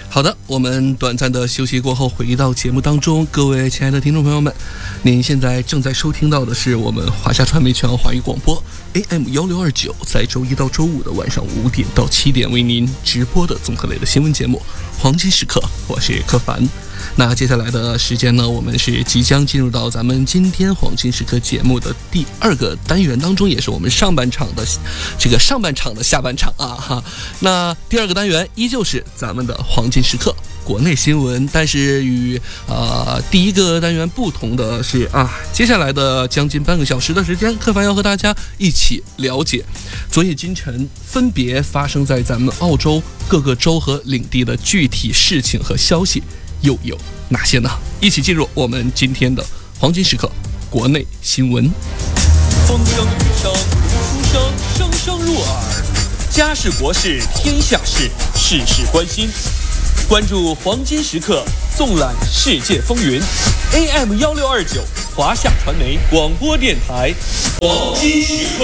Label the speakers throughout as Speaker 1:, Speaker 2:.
Speaker 1: 好的，我们短暂的休息过后，回到节目当中，各位亲爱的听众朋友们，您现在正在收听到的是我们华夏传媒全华语广播 AM1629，在周一到周五的晚上5点到7点为您直播的综合类的新闻节目《黄金时刻》，我是柯凡。那接下来的时间呢，我们是即将进入到咱们今天黄金时刻节目的第2个单元当中，也是我们上半场的下半场啊。那第2个单元依旧是咱们的黄金时刻国内新闻，但是与第1个单元不同的是接下来的将近半个小时的时间，柯凡要和大家一起了解昨夜今晨分别发生在咱们澳洲各个州和领地的具体事情和消息又有哪些呢？一起进入我们今天的黄金时刻国内新闻。
Speaker 2: 风声雨声读书声，声声入耳。家事国事天下事，事事关心。关注黄金时刻，纵览世界风云。AM1629华夏传媒广播电台黄金时刻。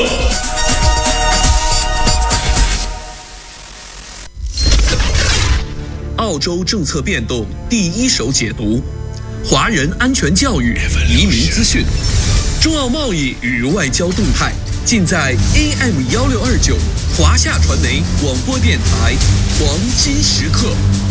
Speaker 3: 澳洲政策变动第一手解读，华人安全教育、移民资讯，中澳贸易与外交动态，尽在 AM1629华夏传媒广播电台黄金时刻。